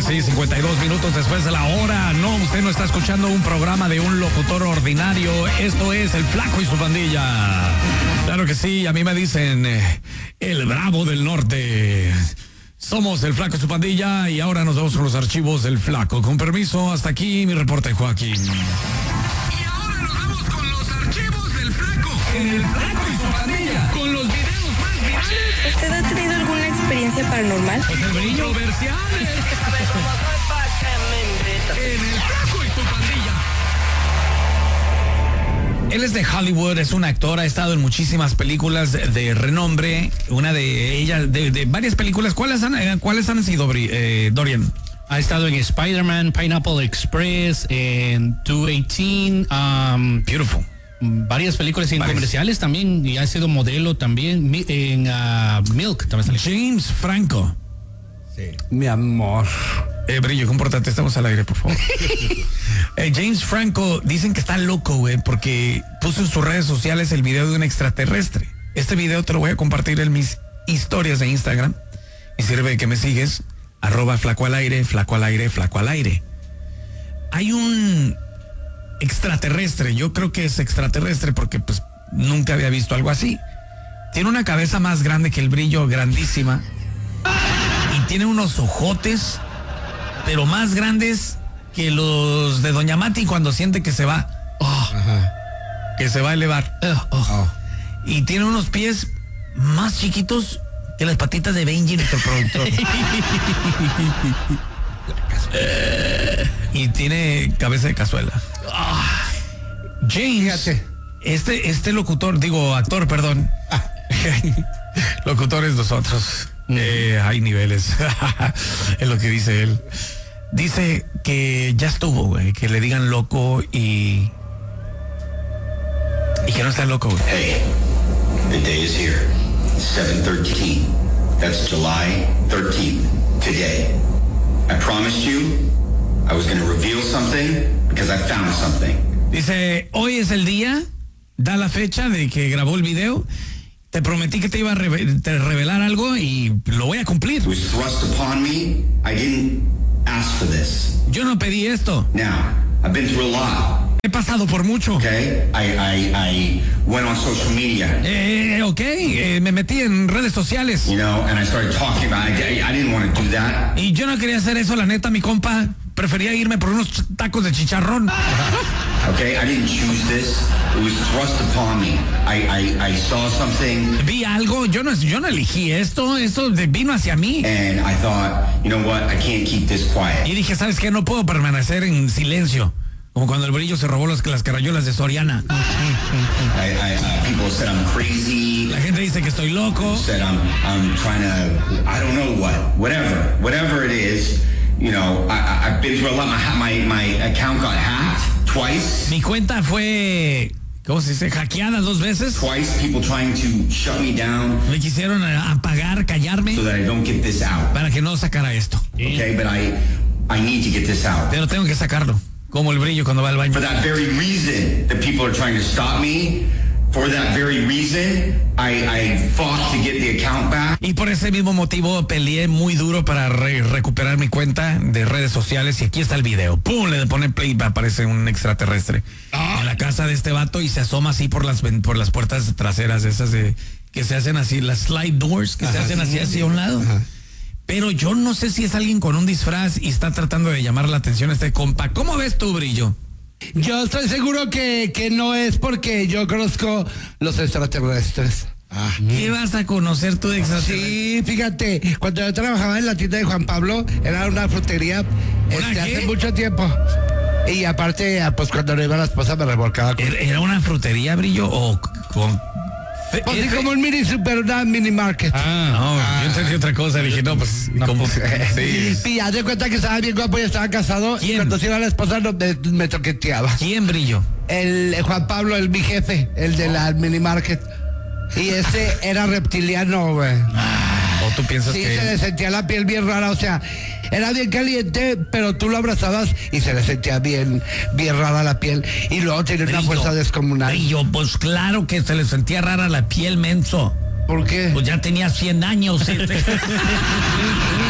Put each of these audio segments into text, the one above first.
sí, 52 minutos después de la hora. No, usted no está escuchando un programa de un locutor ordinario. Esto es El Flaco y su pandilla. Claro que sí, a mí me dicen el Bravo del Norte. Somos El Flaco y su pandilla y ahora nos vamos con los archivos del Flaco. Con permiso, hasta aquí mi reporte, Joaquín. Y ahora nos vamos con los archivos del Flaco. En El Flaco y su pandilla. Con los videos más virales. ¿Usted ha tenido alguna experiencia paranormal? Pues el brillo Controversiales. En El Flaco y su pandilla. Él es de Hollywood, es un actor, ha estado en muchísimas películas de renombre. Una de ellas, de varias películas. ¿Cuáles han sido, Dorian? Ha estado en Spider-Man, Pineapple Express, en 218, Beautiful. varias películas en comerciales también, y ha sido modelo también, en Milk también salió. James Franco. Sí. Mi amor. Brillo, compórtate, estamos al aire, por favor. James Franco, dicen que está loco, güey, porque puso en sus redes sociales el video de un extraterrestre. Este video te lo voy a compartir en mis historias de Instagram. Y sirve de que me sigues, @flaco al aire, flaco al aire, flaco al aire. Hay un extraterrestre, yo creo que es extraterrestre porque pues nunca había visto algo así. Tiene una cabeza más grande que el brillo, grandísima. Y tiene unos ojotes, pero más grandes que los de Doña Mati cuando siente que se va. Que se va a elevar. Y tiene unos pies más chiquitos que las patitas de Benji, nuestro productor. Y tiene cabeza de cazuela. James, Fíjate. este locutor, actor, perdón. Locutores nosotros. Hay niveles. Es lo que dice él. Dice que ya estuvo, güey, que le digan loco y que no está loco, güey. Hey, the day is here. 7/13. That's July 13th. Today. I promised you I was going to reveal something because I found something. Dice, hoy es el día, da la fecha de que grabó el video. Te prometí que te iba a revelar algo y lo voy a cumplir. It was thrust upon me. I didn't ask for this. Yo no pedí esto. Now, I've been through a lot. He pasado por mucho. Okay? I went on social media. Me metí en redes sociales. You know, and I started talking about it. I didn't want to do that. Y yo no quería hacer eso, la neta, mi compa. Prefería irme por unos tacos de chicharrón. Okay, I didn't choose this. It was thrust upon me. I saw something. Vi algo, yo no elegí esto vino hacia mí. And I thought, you know what, I can't keep this quiet. Y dije, ¿sabes qué? No puedo permanecer en silencio. Como cuando el brillo se robó las carayolas de Soriana. People said I'm crazy. La gente dice que estoy loco. Said I'm trying to, I don't know what, whatever it is. You know, I've been through a lot. My account got hacked twice. Mi cuenta fue, ¿cómo se dice? Hackeada 2 veces. Twice, people trying to shut me down. Me quisieron apagar, callarme. So that I don't get this out. Para que no sacara esto. Okay, but I need to get this out. Pero tengo que sacarlo. Como el brillo cuando va al baño. For that very reason, the people are trying to stop me. For that very reason, I fought to get the account back. Y por ese mismo motivo peleé muy duro para recuperar mi cuenta de redes sociales. Y aquí está el video. ¡Pum! Le ponen play, aparece un extraterrestre en la casa de este vato y se asoma así por las puertas traseras esas que se hacen así, las slide doors que se hacen así hacia un lado. Pero yo no sé si es alguien con un disfraz y está tratando de llamar la atención a este compa. ¿Cómo ves tú, Brillo? Yo estoy seguro que no es porque yo conozco los extraterrestres. ¿Qué vas a conocer tú de extraterrestres? Sí, fíjate, cuando yo trabajaba en la tienda de Juan Pablo, era una frutería hace mucho tiempo. Y aparte, pues cuando no iba la esposa me revolcaba. ¿Era una frutería, Brillo? ¿O con...? Pues sí, como un mini market. Yo entendí otra cosa, dije, no, pues, como... Sí. Y haz de cuenta que estaba bien guapo y estaba casado. ¿Quién? Y cuando se iba la esposa me toqueteaba. ¿Quién, Brillo? El Juan Pablo, mi jefe, el de la mini market. Y ese era reptiliano, güey. ¿O tú piensas Sí, que...? se le sentía la piel bien rara, o sea, era bien caliente, pero tú lo abrazabas y se le sentía bien rara la piel. Y luego tenía una fuerza descomunal. Brillo, pues claro que se le sentía rara la piel, menso. ¿Por qué? Pues ya tenía 100 años. No,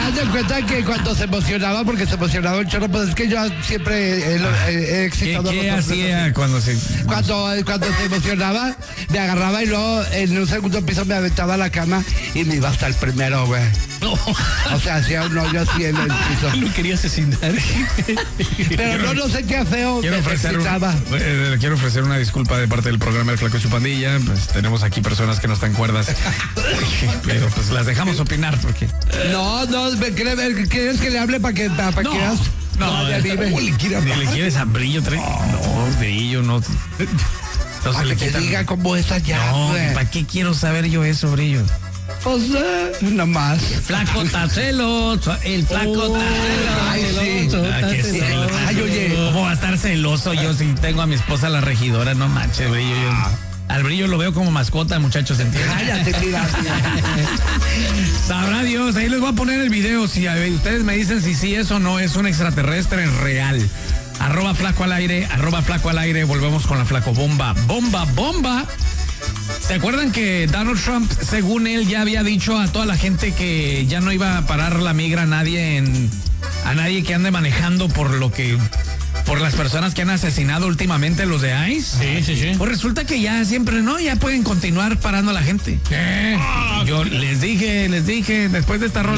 haz de cuenta que cuando se emocionaba, porque se emocionaba un chorro, pues es que yo siempre he excitado ¿Qué a los hombres hacía así. cuando se... Cuando se emocionaba, me agarraba y luego en un segundo piso me aventaba a la cama y me iba hasta el primero, güey. No, O sea, hacía un hoyo así en el piso. lo quería asesinar. Pero no sé qué feo Quiero me ofrecer, excitaba. quiero ofrecer una disculpa de parte del programa El Flaco y su Pandilla. Pues tenemos aquí personas que no están cuerdas. Pero pues las dejamos opinar porque... No, ¿quieres que le hable para que No, veas? no, ya vive. ni le quieres a Brillo. No, Brillo no. No Para se le que te quita. diga cómo es allá, No, güey. ¿para qué quiero saber yo eso, Brillo? Pues, nomás. Flaco está celoso, el flaco está celoso. Ay, sí. Ah, qué celoso. Ay, oye. ¿Cómo va a estar celoso yo si tengo a mi esposa la regidora? No manches, Brillo. Al Brillo lo veo como mascota, muchachos, ¿entienden? Cállate, mira. Sabrá Dios, ahí les voy a poner el video. Si ustedes me dicen si sí es o no es un extraterrestre real. @flaco al aire, volvemos con la flaco bomba. Bomba. ¿Se acuerdan que Donald Trump, según él, ya había dicho a toda la gente que ya no iba a parar la migra a nadie que ande manejando por las personas que han asesinado últimamente los de ICE? Sí. Pues resulta que ya siempre ya pueden continuar parando a la gente. Yo les dije, después de esta rola.